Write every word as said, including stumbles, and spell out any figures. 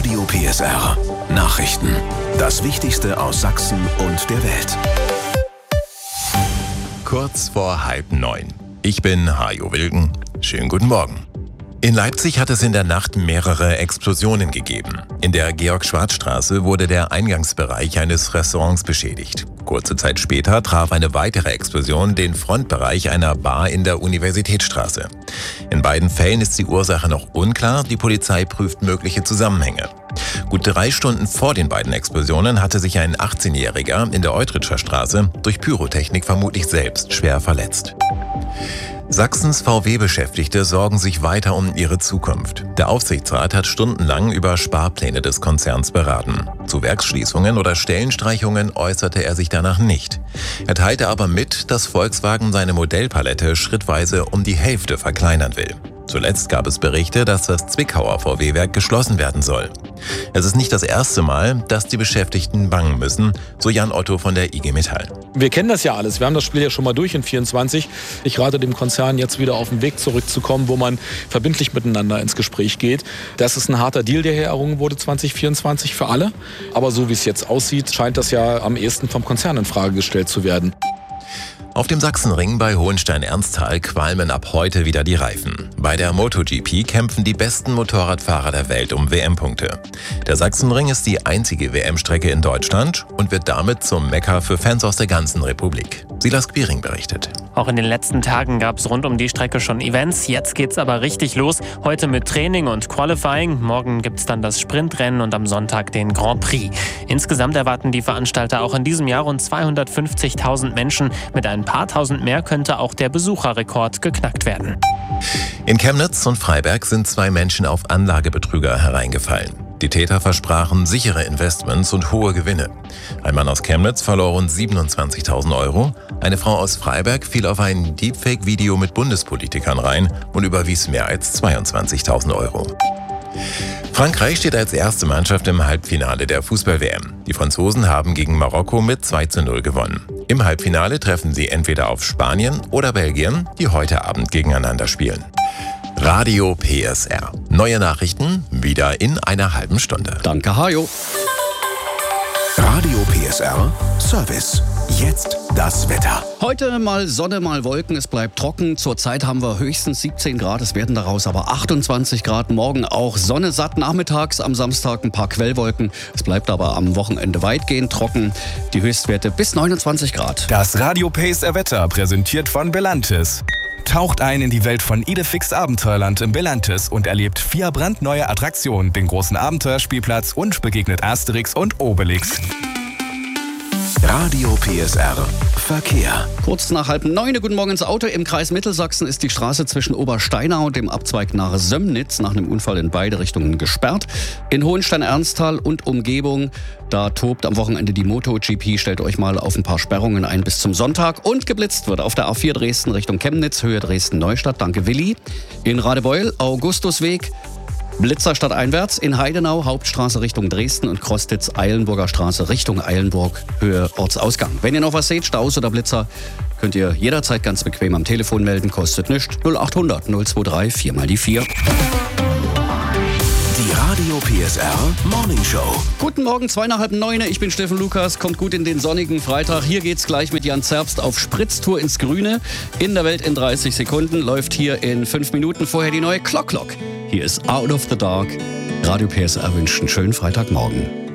Radio P S R. Nachrichten. Das Wichtigste aus Sachsen und der Welt. Kurz vor halb neun. Ich bin Hajo Wilken. Schönen guten Morgen. In Leipzig hat es in der Nacht mehrere Explosionen gegeben. In der Georg-Schwarz-Straße wurde der Eingangsbereich eines Restaurants beschädigt. Kurze Zeit später traf eine weitere Explosion den Frontbereich einer Bar in der Universitätsstraße. In beiden Fällen ist die Ursache noch unklar. Die Polizei prüft mögliche Zusammenhänge. Gut drei Stunden vor den beiden Explosionen hatte sich ein achtzehnjähriger in der Eutritscher Straße durch Pyrotechnik vermutlich selbst schwer verletzt. Sachsens V W-Beschäftigte sorgen sich weiter um ihre Zukunft. Der Aufsichtsrat hat stundenlang über Sparpläne des Konzerns beraten. Zu Werksschließungen oder Stellenstreichungen äußerte er sich danach nicht. Er teilte aber mit, dass Volkswagen seine Modellpalette schrittweise um die Hälfte verkleinern will. Zuletzt gab es Berichte, dass das Zwickauer V W-Werk geschlossen werden soll. Es ist nicht das erste Mal, dass die Beschäftigten bangen müssen, so Jan Otto von der I G Metall. Wir kennen das ja alles. Wir haben das Spiel ja schon mal durch in vierundzwanzig. Ich rate dem Konzern jetzt wieder auf den Weg zurückzukommen, wo man verbindlich miteinander ins Gespräch geht. Das ist ein harter Deal, der hier errungen wurde zwanzig vierundzwanzig für alle. Aber so wie es jetzt aussieht, scheint das ja am ehesten vom Konzern in Frage gestellt zu werden. Auf dem Sachsenring bei Hohenstein-Ernsthal qualmen ab heute wieder die Reifen. Bei der MotoGP kämpfen die besten Motorradfahrer der Welt um W M-Punkte. Der Sachsenring ist die einzige W M-Strecke in Deutschland und wird damit zum Mekka für Fans aus der ganzen Republik. Silas Quiring berichtet. Auch in den letzten Tagen gab es rund um die Strecke schon Events. Jetzt geht's aber richtig los. Heute mit Training und Qualifying. Morgen gibt's dann das Sprintrennen und am Sonntag den Grand Prix. Insgesamt erwarten die Veranstalter auch in diesem Jahr rund zweihundertfünfzigtausend Menschen. Mit ein paar tausend mehr könnte auch der Besucherrekord geknackt werden. In Chemnitz und Freiberg sind zwei Menschen auf Anlagebetrüger hereingefallen. Die Täter versprachen sichere Investments und hohe Gewinne. Ein Mann aus Chemnitz verlor rund siebenundzwanzigtausend Euro. Eine Frau aus Freiberg fiel auf ein Deepfake-Video mit Bundespolitikern rein und überwies mehr als zweiundzwanzigtausend Euro. Frankreich steht als erste Mannschaft im Halbfinale der Fußball-W M. Die Franzosen haben gegen Marokko mit zwei zu null gewonnen. Im Halbfinale treffen sie entweder auf Spanien oder Belgien, die heute Abend gegeneinander spielen. Radio P S R. Neue Nachrichten wieder in einer halben Stunde. Danke, Hajo. Radio P S R Service. Jetzt das Wetter. Heute mal Sonne, mal Wolken. Es bleibt trocken. Zurzeit haben wir höchstens siebzehn Grad. Es werden daraus aber achtundzwanzig Grad. Morgen auch Sonne satt nachmittags. Am Samstag ein paar Quellwolken. Es bleibt aber am Wochenende weitgehend trocken. Die Höchstwerte bis neunundzwanzig Grad. Das Radio P S R Wetter präsentiert von Belantis. Taucht ein in die Welt von Idefix Abenteuerland im Belantis und erlebt vier brandneue Attraktionen, den großen Abenteuerspielplatz und begegnet Asterix und Obelix. Radio P S R Verkehr. Kurz nach halb neun, guten Morgen ins Auto. Im Kreis Mittelsachsen ist die Straße zwischen Obersteinau und dem Abzweig nach Sömnitz nach einem Unfall in beide Richtungen gesperrt. In Hohenstein-Ernsthal und Umgebung, da tobt am Wochenende die MotoGP. Stellt euch mal auf ein paar Sperrungen ein bis zum Sonntag. Und geblitzt wird auf der A vier Dresden Richtung Chemnitz, Höhe Dresden-Neustadt. Danke, Willi. In Radebeul, Augustusweg. Blitzer stadteinwärts, in Heidenau, Hauptstraße Richtung Dresden und Krostitz, Eilenburger Straße Richtung Eilenburg, Höhe Ortsausgang. Wenn ihr noch was seht, Staus oder Blitzer, könnt ihr jederzeit ganz bequem am Telefon melden, kostet nichts. null achthundert null zweiundzwanzig vier mal die vier. Die Radio P S R Morning Show. Guten Morgen, zwei nach halb neun. Ich bin Steffen Lukas. Kommt gut in den sonnigen Freitag. Hier geht's gleich mit Jan Zerbst auf Spritztour ins Grüne. In der Welt in dreißig Sekunden. Läuft hier in fünf Minuten vorher die neue Clock Clock. Hier ist Out of the Dark. Radio P S R wünscht einen schönen Freitagmorgen.